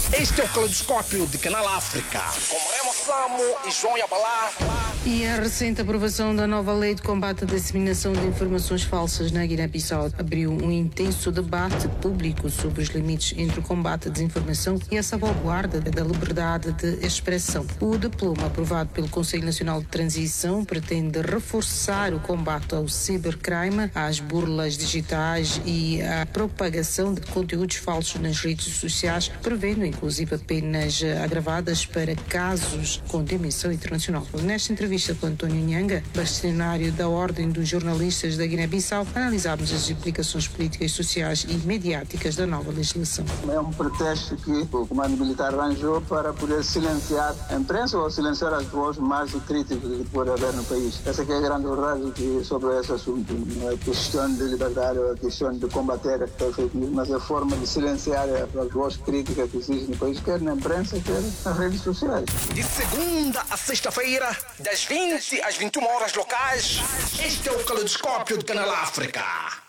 Este é o Caleidoscópio de Canal África, com Remo Samo e João Yabalá. E a recente aprovação da nova lei de combate à disseminação de informações falsas na Guiné-Bissau abriu um intenso debate público sobre os limites entre o combate à desinformação e a salvaguarda da liberdade de expressão. O diploma aprovado pelo Conselho Nacional de Transição pretende reforçar o combate ao cibercrime, às burlas digitais e à propagação de conteúdos falsos nas redes sociais, prevendo inclusive penas agravadas para casos com dimensão internacional. Nesta entrevista com António Nhanga, bastonário da Ordem dos Jornalistas da Guiné-Bissau, analisámos as implicações políticas, sociais e mediáticas da nova legislação. É um pretexto que o comando militar arranjou para poder silenciar a imprensa ou silenciar as vozes mais críticas que pode haver no país. Essa é a grande verdade sobre esse assunto. Não é a questão de liberdade, é a questão de combater a fake news, mas é a forma de silenciar as vozes críticas que existem no país, quer na imprensa, quer nas redes sociais. De segunda a sexta-feira, das 20 às 21 horas locais, este é o Caleidoscópio de Canal África.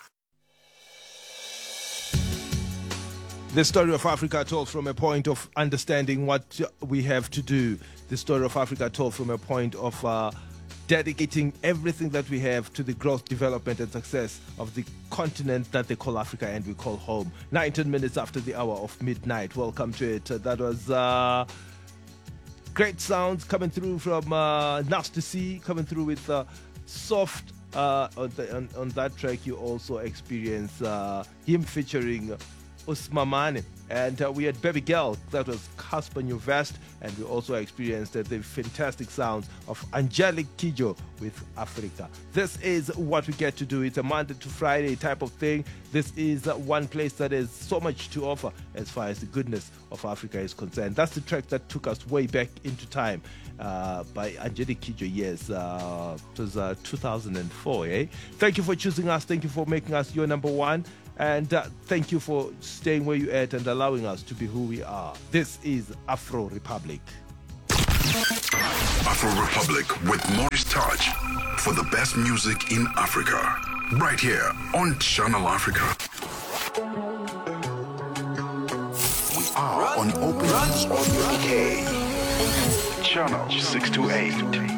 The story of Africa told from a point of understanding what we have to do. The story of Africa told from a point of dedicating everything that we have to the growth, development and success of the continent that they call Africa and we call home. 19 minutes after the hour of midnight. Welcome to it. That was great sounds coming through from Nasty C, coming through with soft. On that track you also experience him featuring Usmamane. And we had Baby Girl, that was Casper New Vest, and we also experienced the fantastic sounds of Angelic Kidjo with Africa. This is what we get to do. It's a Monday to Friday type of thing. This is one place that has so much to offer as far as the goodness of Africa is concerned. That's the track that took us way back into time by Angelic Kidjo. Yes, it was 2004. Thank you for choosing us. Thank you for making us your number one. And thank you for staying where you're at and allowing us to be who we are. This is Afro Republic. Afro Republic with Maurice Touch for the best music in Africa. Right here on Channel Africa. We are on Open Audio. Channel 628.